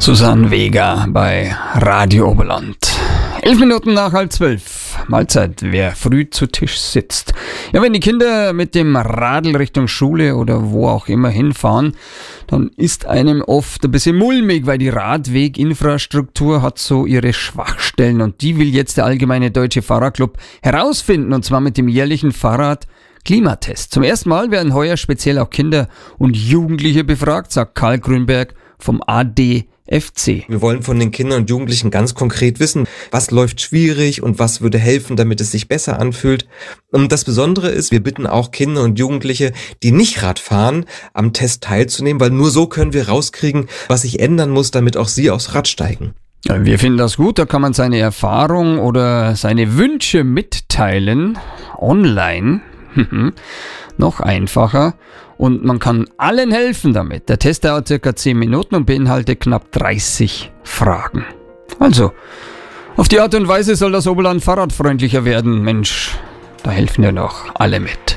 Susanne Vega bei Radio Oberland. 11 Minuten nach 11:30. Mahlzeit, wer früh zu Tisch sitzt. Ja, wenn die Kinder mit dem Radl Richtung Schule oder wo auch immer hinfahren, dann ist einem oft ein bisschen mulmig, weil die Radweginfrastruktur hat so ihre Schwachstellen und die will jetzt der Allgemeine Deutsche Fahrerclub herausfinden, und zwar mit dem jährlichen Fahrrad-Klimatest. Zum ersten Mal werden heuer speziell auch Kinder und Jugendliche befragt, sagt Karl Grünberg vom ADFC. Wir wollen von den Kindern und Jugendlichen ganz konkret wissen, was läuft schwierig und was würde helfen, damit es sich besser anfühlt. Und das Besondere ist, wir bitten auch Kinder und Jugendliche, die nicht Rad fahren, am Test teilzunehmen, weil nur so können wir rauskriegen, was sich ändern muss, damit auch sie aufs Rad steigen. Ja, wir finden das gut, da kann man seine Erfahrung oder seine Wünsche mitteilen, online, noch einfacher. Und man kann allen helfen damit. Der Test dauert ca. 10 Minuten und beinhaltet knapp 30 Fragen. Also, auf die Art und Weise soll das Oberland fahrradfreundlicher werden. Mensch, da helfen ja noch alle mit.